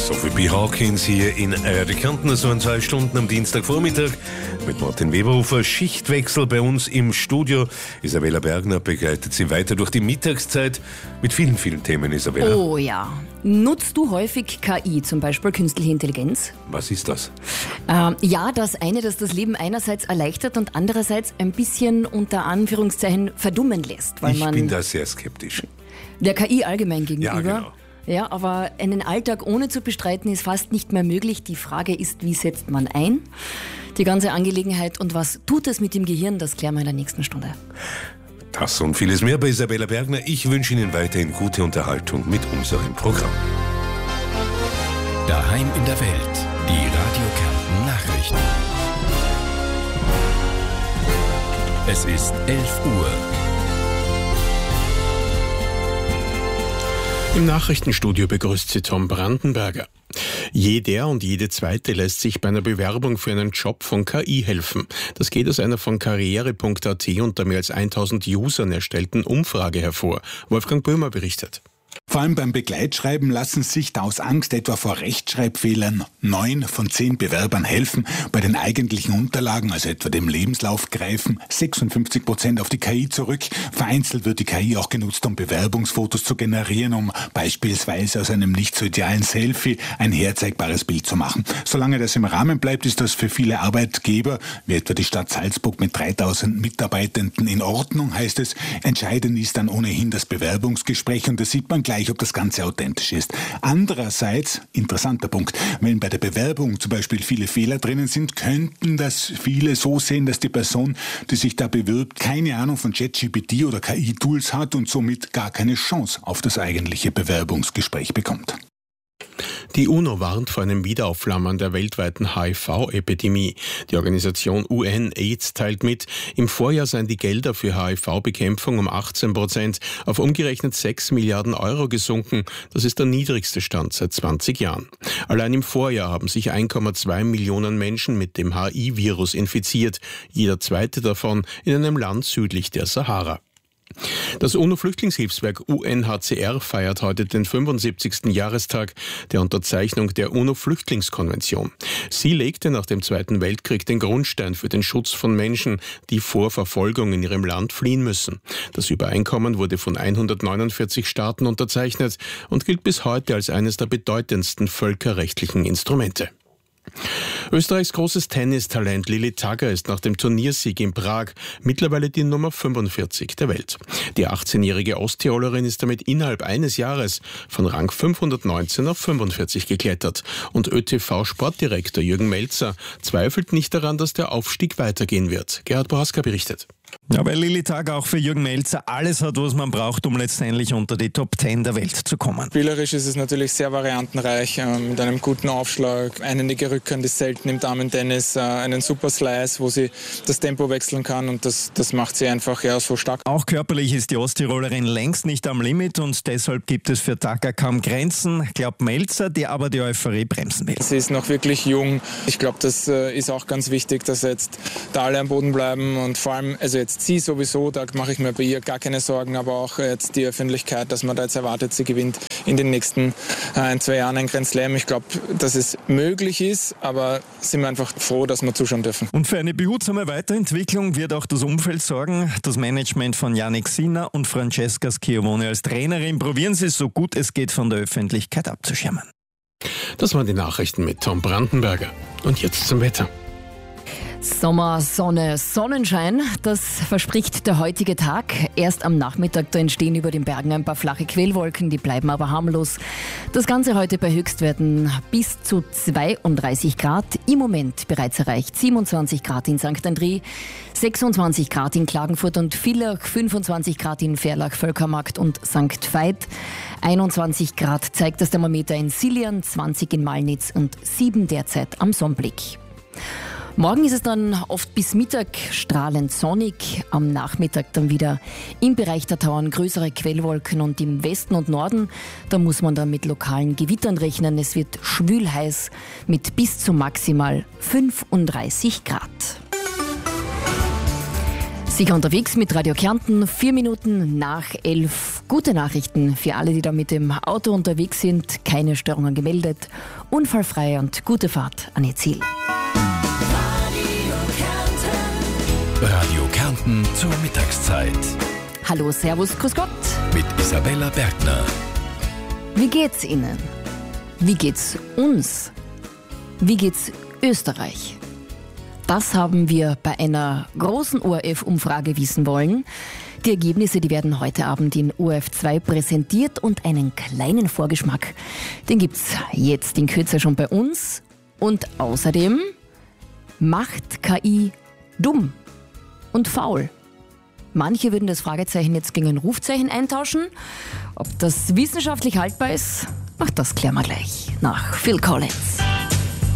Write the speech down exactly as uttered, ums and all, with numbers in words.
Sophie B. Hawkins hier in Radio Kärnten, so in zwei Stunden am Dienstagvormittag mit Martin Weberhofer. Schichtwechsel bei uns im Studio. Isabella Bergner begleitet Sie weiter durch die Mittagszeit mit vielen, vielen Themen, Isabella. Oh ja. Nutzt du häufig K I, zum Beispiel künstliche Intelligenz? Was ist das? Ähm, ja, das eine, das das Leben einerseits erleichtert und andererseits ein bisschen unter Anführungszeichen verdummen lässt. Weil ich man bin da sehr skeptisch. Der K I allgemein gegenüber. Ja, genau. Ja, aber einen Alltag ohne zu bestreiten ist fast nicht mehr möglich. Die Frage ist, wie setzt man ein? Die ganze Angelegenheit und was tut es mit dem Gehirn, das klären wir in der nächsten Stunde. Das und vieles mehr bei Isabella Bergner. Ich wünsche Ihnen weiterhin gute Unterhaltung mit unserem Programm. Daheim in der Welt, die Radio Kärnten Nachrichten. Es ist elf Uhr. Im Nachrichtenstudio begrüßt Sie Tom Brandenberger. Jeder und jede Zweite lässt sich bei einer Bewerbung für einen Job von K I helfen. Das geht aus einer von karriere punkt a t unter mehr als tausend Usern erstellten Umfrage hervor. Wolfgang Böhmer berichtet. Vor allem beim Begleitschreiben lassen sich da aus Angst etwa vor Rechtschreibfehlern neun von zehn Bewerbern helfen. Bei den eigentlichen Unterlagen, also etwa dem Lebenslauf, greifen sechsundfünfzig Prozent auf die K I zurück. Vereinzelt wird die K I auch genutzt, um Bewerbungsfotos zu generieren, um beispielsweise aus einem nicht so idealen Selfie ein herzeigbares Bild zu machen. Solange das im Rahmen bleibt, ist das für viele Arbeitgeber, wie etwa die Stadt Salzburg mit dreitausend Mitarbeitenden, in Ordnung, heißt es. Entscheidend ist dann ohnehin das Bewerbungsgespräch und das sieht man gleich, ob das Ganze authentisch ist. Andererseits, interessanter Punkt, wenn bei der Bewerbung zum Beispiel viele Fehler drinnen sind, könnten das viele so sehen, dass die Person, die sich da bewirbt, keine Ahnung von ChatGPT oder K I-Tools hat und somit gar keine Chance auf das eigentliche Bewerbungsgespräch bekommt. Die UNO warnt vor einem Wiederaufflammen der weltweiten H I V-Epidemie. Die Organisation U N AIDS teilt mit, im Vorjahr seien die Gelder für H I V-Bekämpfung um achtzehn Prozent auf umgerechnet sechs Milliarden Euro gesunken. Das ist der niedrigste Stand seit zwanzig Jahren. Allein im Vorjahr haben sich eins Komma zwei Millionen Menschen mit dem H I-Virus infiziert. Jeder zweite davon in einem Land südlich der Sahara. Das UNO-Flüchtlingshilfswerk U N H C R feiert heute den fünfundsiebzigsten Jahrestag der Unterzeichnung der UNO-Flüchtlingskonvention. Sie legte nach dem Zweiten Weltkrieg den Grundstein für den Schutz von Menschen, die vor Verfolgung in ihrem Land fliehen müssen. Das Übereinkommen wurde von hundertneunundvierzig Staaten unterzeichnet und gilt bis heute als eines der bedeutendsten völkerrechtlichen Instrumente. Österreichs großes Tennistalent Lilli Tagger ist nach dem Turniersieg in Prag mittlerweile die Nummer fünfundvierzig der Welt. Die achtzehnjährige Osttirolerin ist damit innerhalb eines Jahres von Rang fünfhundertneunzehn auf fünfundvierzig geklettert. Und Ö T V-Sportdirektor Jürgen Melzer zweifelt nicht daran, dass der Aufstieg weitergehen wird. Gerhard Bohaska berichtet. Ja, weil Lilli Tagger auch für Jürgen Melzer alles hat, was man braucht, um letztendlich unter die Top zehn der Welt zu kommen. Spielerisch ist es natürlich sehr variantenreich, äh, mit einem guten Aufschlag, einhändige Rückhand ist selten im Damen-Tennis, äh, einen super Slice, wo sie das Tempo wechseln kann und das, das macht sie einfach ja so stark. Auch körperlich ist die Osttirolerin längst nicht am Limit und deshalb gibt es für Tagger kaum Grenzen, glaubt Melzer, der aber die Euphorie bremsen will. Sie ist noch wirklich jung. Ich glaube, das äh, ist auch ganz wichtig, dass jetzt da alle am Boden bleiben und vor allem, also jetzt sie sowieso, da mache ich mir bei ihr gar keine Sorgen, aber auch jetzt die Öffentlichkeit, dass man da jetzt erwartet, sie gewinnt in den nächsten äh, ein, zwei Jahren ein Grand Slam. Ich glaube, dass es möglich ist, aber sind wir einfach froh, dass wir zuschauen dürfen. Und für eine behutsame Weiterentwicklung wird auch das Umfeld sorgen. Das Management von Jannik Sinner und Francesca Schiavone als Trainerin probieren sie, so gut es geht, von der Öffentlichkeit abzuschirmen. Das waren die Nachrichten mit Tom Brandenberger. Und jetzt zum Wetter. Sommer, Sonne, Sonnenschein, das verspricht der heutige Tag. Erst am Nachmittag, da entstehen über den Bergen ein paar flache Quellwolken, die bleiben aber harmlos. Das Ganze heute bei Höchstwerten bis zu zweiunddreißig Grad. Im Moment bereits erreicht siebenundzwanzig Grad in Sankt André, sechsundzwanzig Grad in Klagenfurt und Villach, fünfundzwanzig Grad in Verlach, Völkermarkt und Sankt Veit. einundzwanzig Grad zeigt das Thermometer in Silian, zwanzig in Malnitz und sieben derzeit am Sonnblick. Morgen ist es dann oft bis Mittag strahlend sonnig, am Nachmittag dann wieder im Bereich der Tauern größere Quellwolken und im Westen und Norden, da muss man dann mit lokalen Gewittern rechnen. Es wird schwülheiß mit bis zu maximal fünfunddreißig Grad. Sicher unterwegs mit Radio Kärnten, vier Minuten nach elf Gute Nachrichten für alle, die da mit dem Auto unterwegs sind. Keine Störungen gemeldet. Unfallfrei und gute Fahrt an ihr Ziel. Radio Kärnten zur Mittagszeit. Hallo, Servus, Grüß Gott. Mit Isabella Bergner. Wie geht's Ihnen? Wie geht's uns? Wie geht's Österreich? Das haben wir bei einer großen O R F-Umfrage wissen wollen. Die Ergebnisse, die werden heute Abend in O R F zwei präsentiert und einen kleinen Vorgeschmack, den gibt's jetzt in Kürze schon bei uns. Und außerdem macht K I dumm und faul. Manche würden das Fragezeichen jetzt gegen ein Rufzeichen eintauschen. Ob das wissenschaftlich haltbar ist, ach, das klären wir gleich nach Phil Collins.